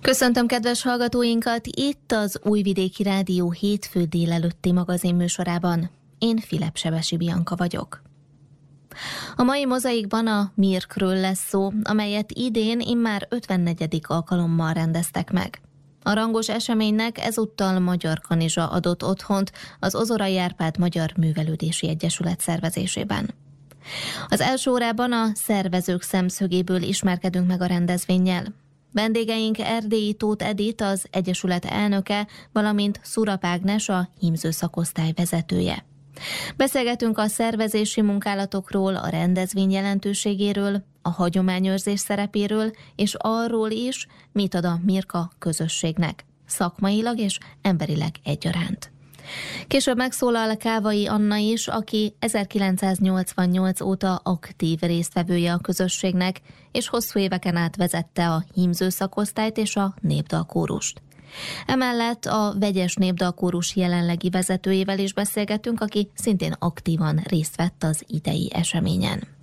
Köszöntöm kedves hallgatóinkat itt az Újvidéki Rádió hétfő délelőtti magazinműsorában. Én Filep-Sebesi Bianka vagyok. A mai mozaikban a Mirkről lesz szó, amelyet idén immár 54. alkalommal rendeztek meg. A rangos eseménynek ezúttal Magyar Kanizsa adott otthont az Ozorai Árpád Magyar Művelődési Egyesület szervezésében. Az első órában a szervezők szemszögéből ismerkedünk meg a rendezvénnyel. Vendégeink Erdélyi Tóth Edit, az Egyesület elnöke, valamint Szurap Ágnes, a hímző szakosztály vezetője. Beszélgetünk a szervezési munkálatokról, a rendezvény jelentőségéről, a hagyományőrzés szerepéről, és arról is, mit ad a Mirka közösségnek, szakmailag és emberileg egyaránt. Később megszólal Kávai Anna is, aki 1988 óta aktív résztvevője a közösségnek, és hosszú éveken át vezette a hímző szakosztályt és a népdalkórust. Emellett a vegyes népdalkórus jelenlegi vezetőjével is beszélgetünk, aki szintén aktívan részt vett az idei eseményen.